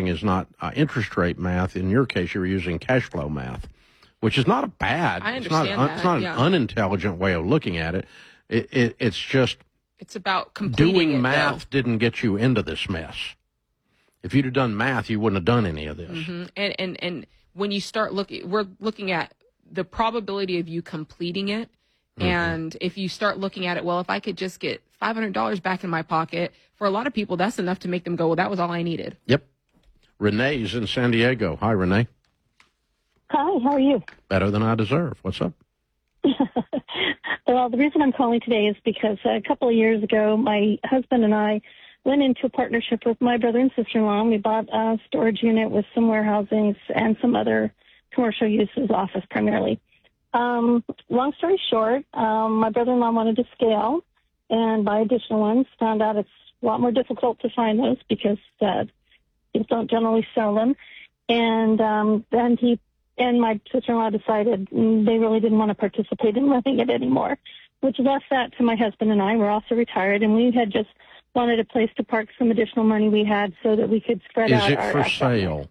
using is not interest rate math. In your case, you're using cash flow math, which is not a bad. I understand that. It's not an unintelligent way of looking at it. It's just. It's about completing doing it, math though. Didn't get you into this mess. If you'd have done math, you wouldn't have done any of this. Mm-hmm. And when you start looking, we're looking at the probability of you completing it. Mm-hmm. And if you start looking at it, well, if I could just get $500 back in my pocket, for a lot of people, that's enough to make them go, well, that was all I needed. Yep. Renee's in San Diego. Hi, Renee. Hi, how are you? Better than I deserve. What's up? Well, the reason I'm calling today is because a couple of years ago, my husband and I went into a partnership with my brother and sister-in-law, and we bought a storage unit with some warehousings and some other commercial uses, office primarily. Long story short, my brother-in-law wanted to scale and buy additional ones, found out it's a lot more difficult to find those because people don't generally sell them. And then he and my sister-in-law decided they really didn't want to participate in running it anymore, which left that to my husband and I. We're also retired, and we had just wanted a place to park some additional money we had so that we could spread out our... Is it for sale?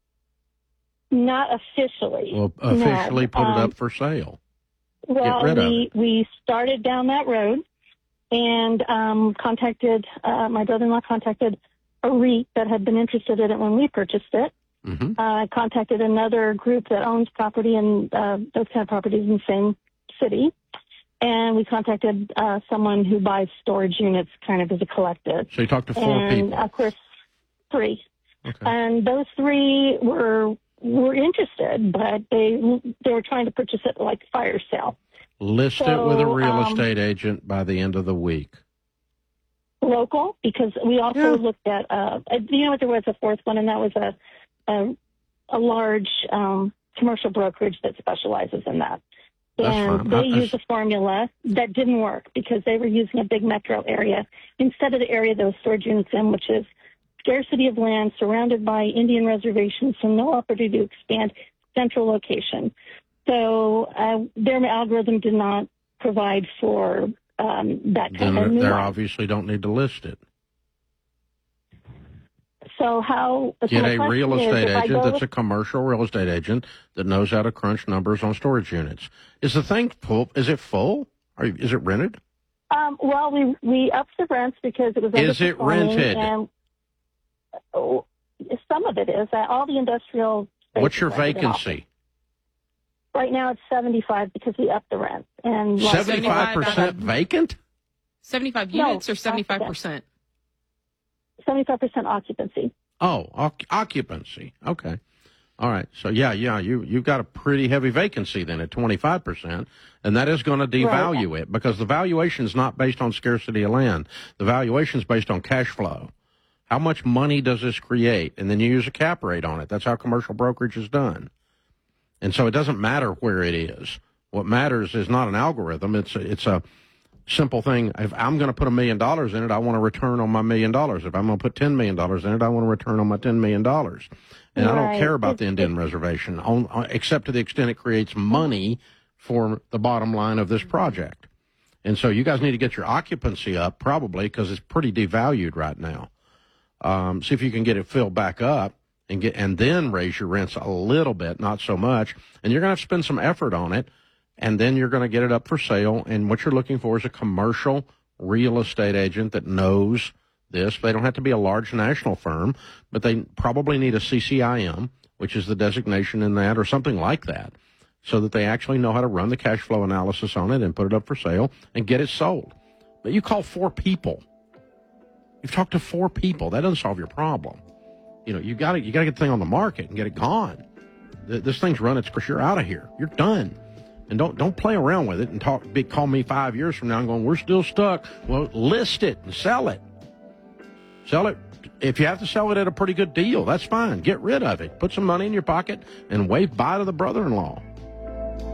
Not officially. Well, officially put it up for sale. Well, we started down that road and contacted, my brother-in-law contacted a REIT that had been interested in it when we purchased it. Mm-hmm. Contacted another group that owns property and those kind of properties in the same city. And we contacted someone who buys storage units kind of as a collective. So you talked to four people? Of course, three. Okay. And those three were interested, but they were trying to purchase it like fire sale. List it with a real estate agent by the end of the week. Local, because we also looked at, there was a fourth one, and that was a large commercial brokerage that specializes in that. And they used a formula that didn't work because they were using a big metro area instead of the area those storage units in, which is scarcity of land surrounded by Indian reservations, so no opportunity to expand, central location. So their algorithm did not provide for that kind of They obviously don't need to list it. So how... Get a real estate agent that's a commercial real estate agent that knows how to crunch numbers on storage units. Is the thing full? Is it full? Is it rented? Well, we upped the rents because it was... Is it rented? And, some of it is. All the industrial... What's your vacancy? Right now it's 75 because we upped the rent. And 75% vacant? 75 units or 75%? 75% occupancy. Oh, occupancy. Okay. All right. So, you've got a pretty heavy vacancy then at 25%, and that is going to devalue it because the valuation is not based on scarcity of land. The valuation is based on cash flow. How much money does this create? And then you use a cap rate on it. That's how commercial brokerage is done. And so it doesn't matter where it is. What matters is not an algorithm. It's a simple thing. If I'm going to put $1 million in it, I want a return on my $1 million. If I'm going to put $10 million in it, I want a return on my $10 million. And I don't care about the Indian reservation, except to the extent it creates money for the bottom line of this project. And so you guys need to get your occupancy up, probably, because it's pretty devalued right now. See if you can get it filled back up and then raise your rents a little bit, not so much. And you're going to have to spend some effort on it. And then you're going to get it up for sale. And what you're looking for is a commercial real estate agent that knows this. They don't have to be a large national firm, but they probably need a CCIM, which is the designation in that, or something like that, so that they actually know how to run the cash flow analysis on it and put it up for sale and get it sold. But you call 4 people. You've talked to 4 people. That doesn't solve your problem. You got to get the thing on the market and get it gone. This thing's run its course. You're out of here. You're done. And don't play around with it and call me 5 years from now and going, we're still stuck. Well, list it and sell it. Sell it. If you have to sell it at a pretty good deal, that's fine. Get rid of it. Put some money in your pocket and wave bye to the brother-in-law.